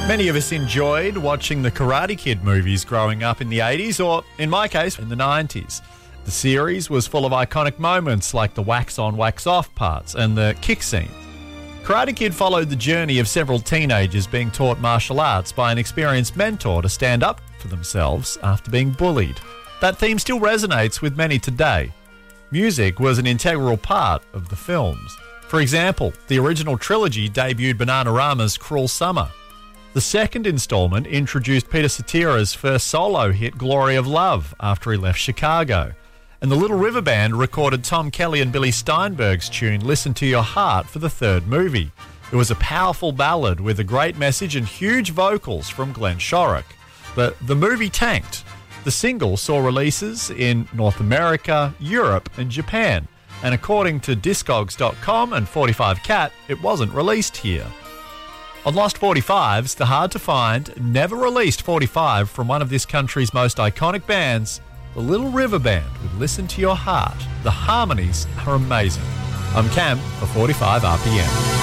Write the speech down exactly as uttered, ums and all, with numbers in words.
Many of us enjoyed watching the Karate Kid movies growing up in the eighties, or in my case, in the nineties. The series was full of iconic moments like the wax-on, wax-off parts and the kick scenes. Karate Kid followed the journey of several teenagers being taught martial arts by an experienced mentor to stand up for themselves after being bullied. That theme still resonates with many today. Music was an integral part of the films. For example, the original trilogy debuted Bananarama's Cruel Summer. The second installment introduced Peter Cetera's first solo hit, Glory of Love, after he left Chicago. And the Little River Band recorded Tom Kelly and Billy Steinberg's tune, Listen to Your Heart, for the third movie. It was a powerful ballad with a great message and huge vocals from Glenn Shorrock. But the movie tanked. The single saw releases in North America, Europe, and Japan. And according to Discogs dot com and forty-five cat, it wasn't released here. On Lost forty-fives, the hard-to-find, never-released forty-five from one of this country's most iconic bands, the Little River Band with Listen to Your Heart. The harmonies are amazing. I'm Cam for forty-five R P M.